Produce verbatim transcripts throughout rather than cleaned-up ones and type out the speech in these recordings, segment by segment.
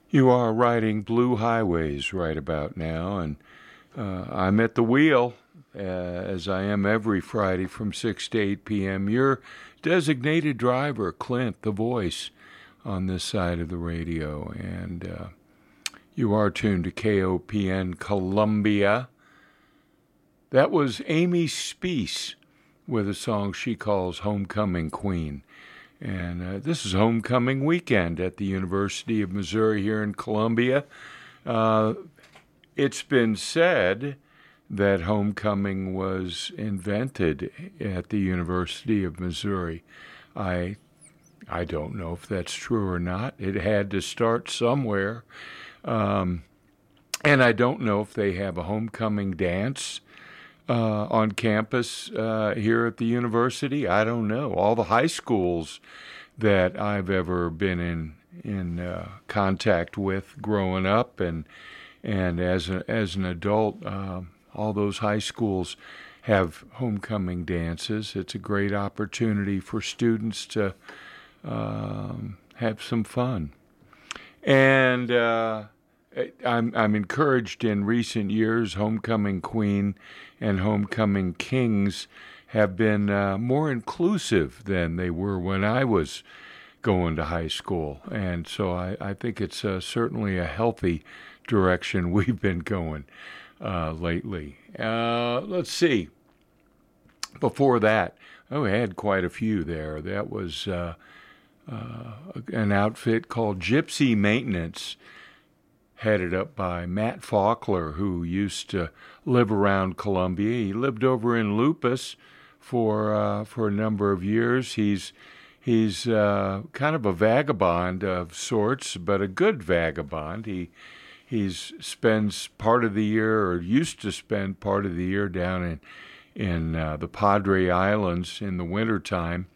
You are riding blue highways right about now, and uh, I'm at the wheel, uh, as I am every Friday from six to eight p.m. Your designated driver, Clint, the voice on this side of the radio, and uh, you are tuned to K O P N Columbia. That was Amy Speece with a song she calls Homecoming Queen. And uh, this is homecoming weekend at the University of Missouri here in Columbia. Uh, it's been said that homecoming was invented at the University of Missouri. I I don't know if that's true or not. It had to start somewhere. Um, and I don't know if they have a homecoming dance Uh, on campus uh, here at the university. I don't know. All the high schools that I've ever been in in uh, contact with growing up and and as a, as an adult, uh, all those high schools have homecoming dances. It's a great opportunity for students to um, have some fun. And uh, I'm I'm encouraged in recent years, Homecoming Queen and Homecoming Kings have been uh, more inclusive than they were when I was going to high school. And so I, I think it's uh, certainly a healthy direction we've been going uh, lately. Uh, let's see. Before that, oh, we had quite a few there. That was uh, uh, an outfit called Gypsy Maintenance, headed up by Matt Faulkner, who used to live around Columbia. He lived over in Lupus for uh, for a number of years. He's he's uh, kind of a vagabond of sorts, but a good vagabond. He he's spends part of the year, or used to spend part of the year, down in in uh, the Padre Islands in the wintertime,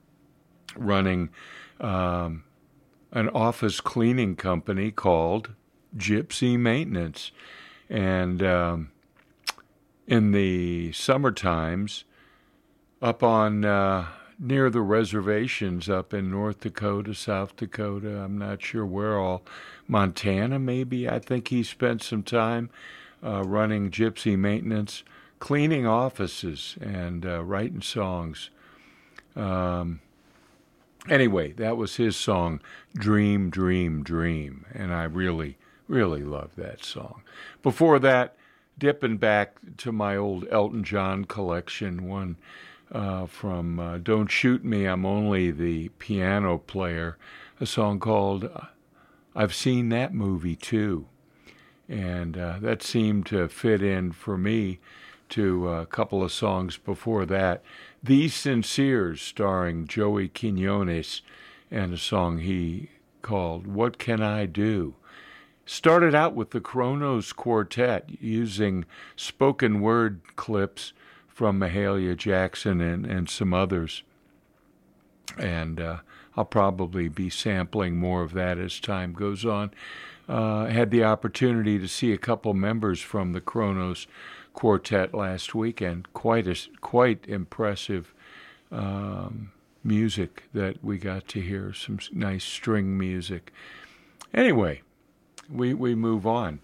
running um, an office cleaning company called Gypsy Maintenance. And um, in the summer times, up on uh, near the reservations up in North Dakota, South Dakota, I'm not sure where all, Montana maybe, I think he spent some time uh, running Gypsy Maintenance, cleaning offices and uh, writing songs. Um, anyway, that was his song, Dream, Dream, Dream, and I really Really love that song. Before that, dipping back to my old Elton John collection, one uh, from uh, Don't Shoot Me, I'm Only the Piano Player, a song called I've Seen That Movie Too. And uh, that seemed to fit in for me to a couple of songs before that. These Sinceres, starring Joey Quinones, and a song he called What Can I Do? Started out with the Kronos Quartet using spoken word clips from Mahalia Jackson and, and some others. And uh, I'll probably be sampling more of that as time goes on. Uh, I had the opportunity to see a couple members from the Kronos Quartet last weekend. Quite a, quite impressive um, music that we got to hear, some nice string music. Anyway, We we move on.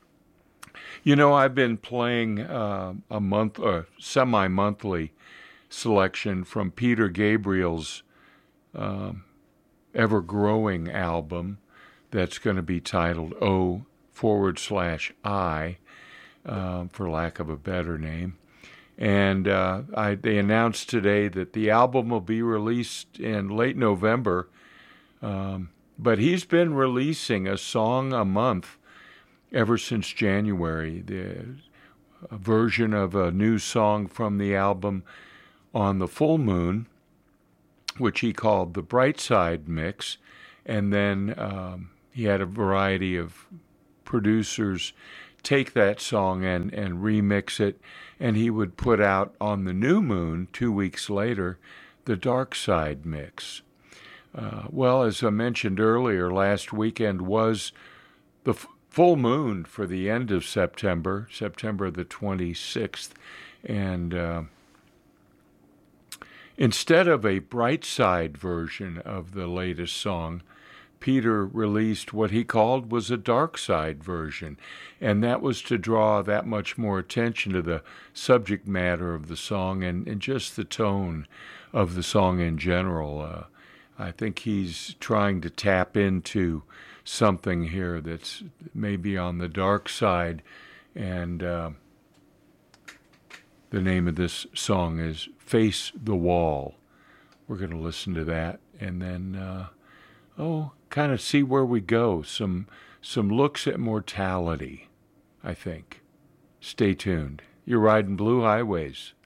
You know, I've been playing uh, a month or semi-monthly selection from Peter Gabriel's um, ever-growing album that's going to be titled O forward slash I, uh, for lack of a better name. And uh, I, they announced today that the album will be released in late November. Um, But he's been releasing a song a month ever since January. The a version of a new song from the album on the full moon, which he called the Bright Side Mix. And then um, he had a variety of producers take that song and, and remix it. And he would put out on the new moon, two weeks later, the Dark Side Mix. Uh, well, as I mentioned earlier, last weekend was the f- full moon for the end of September, September the twenty-sixth. And uh, instead of a bright side version of the latest song, Peter released what he called was a dark side version, and that was to draw that much more attention to the subject matter of the song and, and just the tone of the song in general. Uh, I think he's trying to tap into something here that's maybe on the dark side, and uh, the name of this song is Face the Wall. We're going to listen to that and then, uh, oh, kind of see where we go. Some, some looks at mortality, I think. Stay tuned. You're riding Blue Highways.